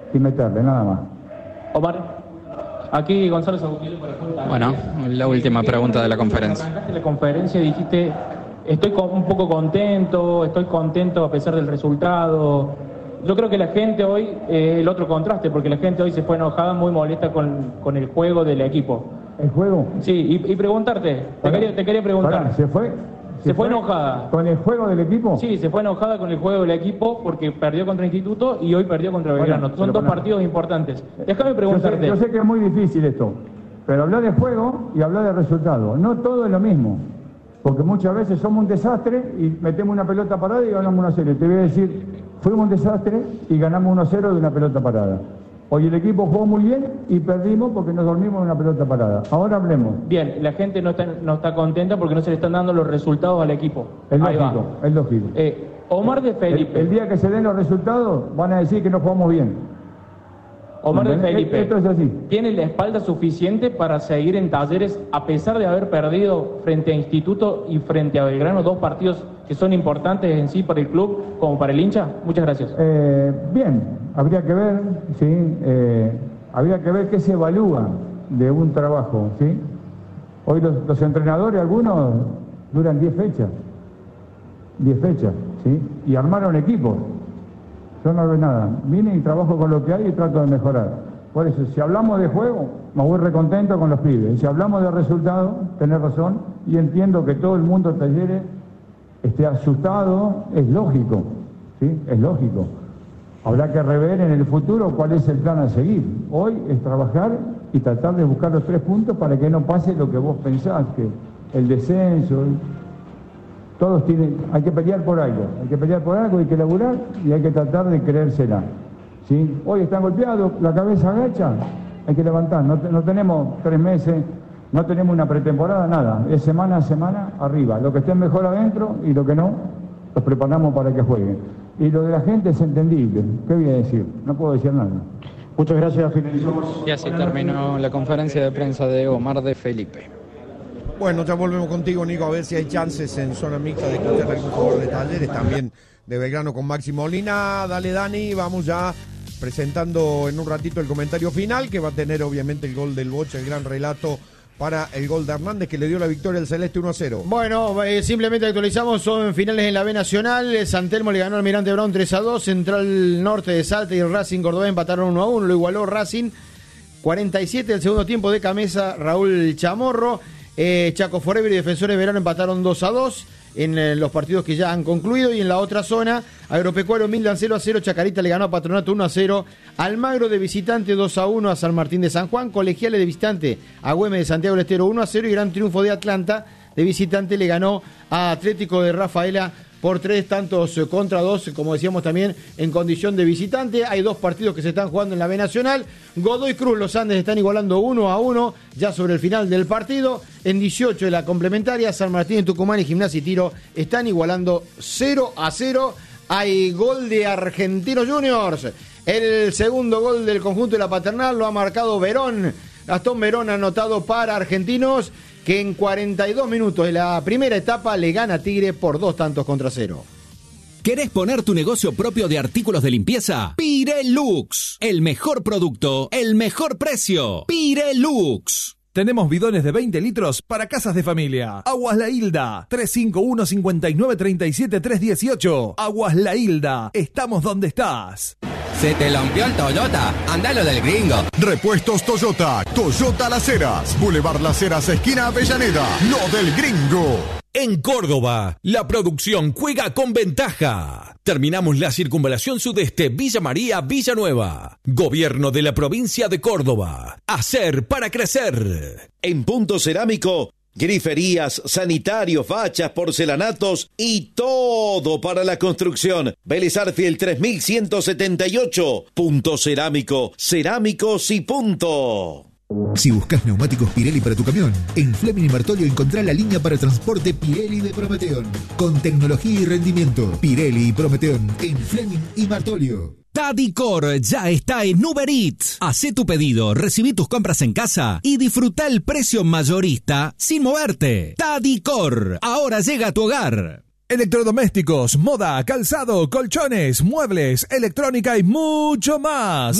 y meterle, nada más. Omar, aquí Gonzalo Sabuquil para Junta. Bueno, la última pregunta de la conferencia. Arrancaste la conferencia y dijiste, un poco contento, estoy contento a pesar del resultado. Yo creo que la gente hoy, el otro contraste, porque la gente hoy se fue enojada, muy molesta con el juego del equipo. ¿El juego? Sí, y preguntarte, te quería preguntar. Pará, ¿Se fue enojada. ¿Con el juego del equipo? Sí, se fue enojada con el juego del equipo porque perdió contra Instituto y hoy perdió contra Belgrano. Bueno, son dos partidos importantes. Déjame preguntarte. Yo sé que es muy difícil esto, pero hablar de juego y hablar de resultado. No todo es lo mismo, porque muchas veces somos un desastre y metemos una pelota parada y ganamos 1-0. Te voy a decir, fuimos un desastre y ganamos 1-0 de una pelota parada. Hoy el equipo jugó muy bien y perdimos porque nos dormimos en una pelota parada. Ahora hablemos. Bien, la gente no está contenta porque no se le están dando los resultados al equipo. Es lógico, es lógico. Omar de Felipe. El día que se den los resultados van a decir que no jugamos bien. Omar de Felipe, esto es así. ¿Tiene la espalda suficiente para seguir en Talleres a pesar de haber perdido frente a Instituto y frente a Belgrano, dos partidos que son importantes en sí para el club como para el hincha? Muchas gracias. Bien, habría que ver, sí, habría que ver qué se evalúa de un trabajo, ¿sí? Hoy los entrenadores, algunos duran 10 fechas, ¿sí? Y armaron equipos. Yo no veo nada. Vine y trabajo con lo que hay y trato de mejorar. Por eso, si hablamos de juego, me voy recontento con los pibes. Si hablamos de resultados, tenés razón, y entiendo que todo el mundo Talleres esté asustado, es lógico, ¿sí? Es lógico. Habrá que rever en el futuro cuál es el plan a seguir. Hoy es trabajar y tratar de buscar los 3 puntos para que no pase lo que vos pensás, que el descenso... Todos hay que pelear por algo, hay que laburar y hay que tratar de creérsela, ¿sí? Hoy están golpeados, la cabeza agacha, hay que levantar, no tenemos 3 meses, no tenemos una pretemporada, nada, es semana a semana arriba, lo que esté mejor adentro y lo que no, los preparamos para que jueguen. Y lo de la gente es entendible, ¿qué voy a decir? No puedo decir nada. Muchas gracias, finalizamos. Y así terminó la conferencia de prensa de Omar de Felipe. Bueno, ya volvemos contigo, Nico, a ver si hay chances en zona mixta de escuchar a algún jugador de Talleres, también de Belgrano con Maxi Molina. Dale, Dani, vamos ya presentando en un ratito el comentario final, que va a tener obviamente el gol del Bocha, el gran relato para el gol de Hernández, que le dio la victoria al Celeste 1-0. Bueno, simplemente actualizamos, son finales en la B Nacional. San Telmo le ganó al Almirante Brown 3-2, Central Norte de Salta y el Racing Córdoba empataron 1-1, lo igualó Racing. 47 del segundo tiempo de Camesa, Raúl Chamorro. Chaco Forever y Defensores Verano empataron 2-2 en los partidos que ya han concluido. Y en la otra zona, Agropecuario Mildan 0-0, Chacarita le ganó a Patronato 1-0, Almagro de visitante 2-1 a San Martín de San Juan, Colegiales de visitante a Güemes de Santiago del Estero 1-0 y gran triunfo de Atlanta de visitante le ganó a Atlético de Rafaela por 3 tantos contra 2, como decíamos también, en condición de visitante. Hay 2 partidos que se están jugando en la B Nacional. Godoy Cruz, los Andes están igualando 1-1, ya sobre el final del partido. En 18 de la complementaria, San Martín de Tucumán y Gimnasia y Tiro están igualando 0-0. Hay gol de Argentinos Juniors. El segundo gol del conjunto de la Paternal lo ha marcado Verón. Gastón Verón ha anotado para Argentinos, que en 42 minutos de la primera etapa le gana a Tigre por 2 tantos contra 0. ¿Querés poner tu negocio propio de artículos de limpieza? Pirelux. El mejor producto, el mejor precio. Pirelux. Tenemos bidones de 20 litros para casas de familia. Aguas La Hilda, 351-5937-318. Aguas La Hilda, estamos donde estás. ¿Se te rompió el Toyota? Andalo del Gringo. Repuestos Toyota, Toyota Las Heras, Boulevard Las Heras, esquina Avellaneda, lo del Gringo. En Córdoba, la producción juega con ventaja. Terminamos la circunvalación sudeste Villa María, Villanueva. Gobierno de la provincia de Córdoba. Hacer para crecer. En Punto Cerámico, griferías, sanitarios, fachas, porcelanatos y todo para la construcción. Vélez Arfield 3178. Punto Cerámico. Cerámicos y punto. Si buscas neumáticos Pirelli para tu camión, en Fleming y Martolio encontrá la línea para transporte Pirelli de Prometeon. Con tecnología y rendimiento, Pirelli y Prometeon en Fleming y Martolio. Tadicor ya está en Uber Eats. Hacé tu pedido, recibí tus compras en casa y disfruta el precio mayorista sin moverte. Tadicor, ahora llega a tu hogar. Electrodomésticos, moda, calzado, colchones, muebles, electrónica y mucho más.